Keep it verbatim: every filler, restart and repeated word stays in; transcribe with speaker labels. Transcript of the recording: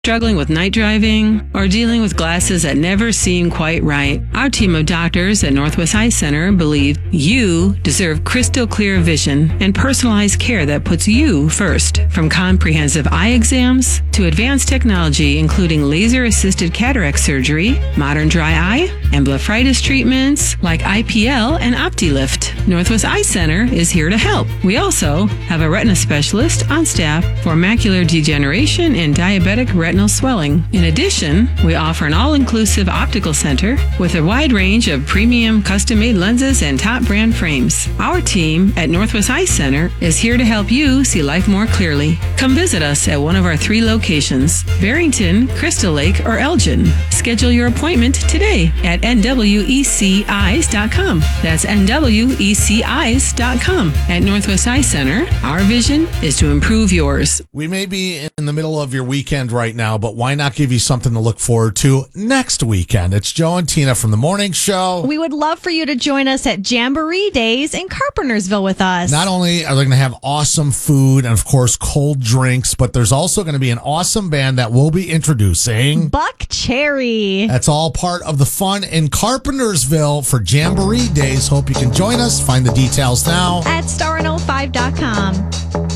Speaker 1: Struggling with night driving, or dealing with glasses that never seem quite right, our team of doctors at Northwest Eye Center believe you deserve crystal clear vision and personalized care that puts you first. From comprehensive eye exams to advanced technology including laser-assisted cataract surgery, modern dry eye, and blepharitis treatments like I P L and OptiLift, Northwest Eye Center is here to help. We also have a retina specialist on staff for macular degeneration and diabetic retinal swelling. In addition, we offer an all-inclusive optical center with a wide range of premium custom-made lenses and top brand frames. Our team at Northwest Eye Center is here to help you see life more clearly. Come visit us at one of our three locations, Barrington, Crystal Lake, or Elgin. Schedule your appointment today at N W E C eyes dot com. That's N W E C eyes dot com. At Northwest Eye Center, our vision is to improve yours.
Speaker 2: We may be in the middle of your weekend right now, but why not give you something to look forward to next weekend? It's Joe and Tina from The Morning Show.
Speaker 3: We would love for you to join us at Jamboree Days in Carpentersville with us.
Speaker 2: Not only are they going to have awesome food and, of course, cold drinks, but there's also going to be an awesome band that we'll be introducing.
Speaker 3: Buck Cherry.
Speaker 2: That's all part of the fun in Carpentersville for Jamboree Days. Hope you can join us. Find the details now
Speaker 3: at star one oh five dot com.